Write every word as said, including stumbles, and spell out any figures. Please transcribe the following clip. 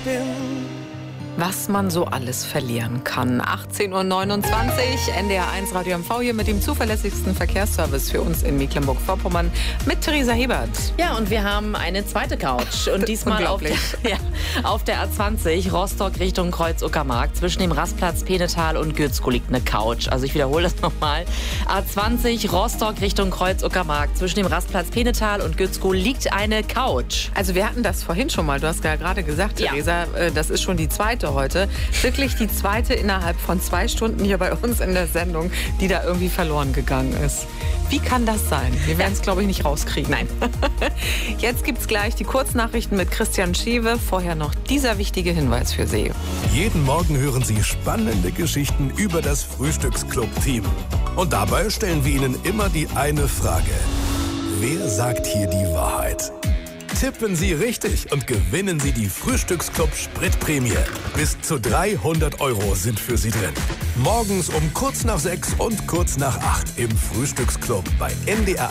bin. Was man so alles verlieren kann. achtzehn Uhr neunundzwanzig, N D R eins Radio M V hier mit dem zuverlässigsten Verkehrsservice für uns in Mecklenburg-Vorpommern mit Theresa Hebert. Ja, und wir haben eine zweite Couch. Und diesmal auf der, ja, auf der A zwanzig, Rostock Richtung Kreuz-Uckermark. Zwischen dem Rastplatz Penetal und Gürzkow liegt eine Couch. Also ich wiederhole das nochmal. A zwanzig, Rostock Richtung Kreuz-Uckermark. Zwischen dem Rastplatz Penetal und Gürzkow liegt eine Couch. Also wir hatten das vorhin schon mal. Du hast ja gerade gesagt, Theresa, ja. das ist schon die zweite heute. Wirklich die zweite innerhalb von zwei Stunden hier bei uns in der Sendung, die da irgendwie verloren gegangen ist. Wie kann das sein? Wir werden es, glaube ich, nicht rauskriegen. Nein. Jetzt gibt es gleich die Kurznachrichten mit Christian Schewe. Vorher noch dieser wichtige Hinweis für Sie. Jeden Morgen hören Sie spannende Geschichten über das Frühstücksclub-Team. Und dabei stellen wir Ihnen immer die eine Frage. Wer sagt hier die Wahrheit? Tippen Sie richtig und gewinnen Sie die Frühstücksclub Spritprämie. Bis zu dreihundert Euro sind für Sie drin. Morgens um kurz nach sechs und kurz nach acht im Frühstücksclub bei N D R